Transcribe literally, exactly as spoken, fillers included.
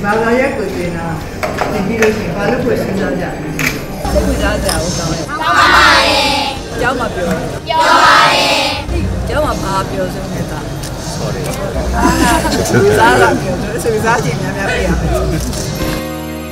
ဘာသာရပ်ကိုသင်တာသင်ပြီးလို့ရှိရင်ဘာလို့ကိုစဉ်းစားကြလဲစိတ်ဝင်စားကြအောင်တောင်းတယ်တောင်းပါရဲ့ကျောင်းမှာပြောပြောပါရဲ့ကျောင်းမှာဘာပြောဆုံးနေတာ sorry အာစားလာပြောဆိုစားခြင်းများများပြရမယ်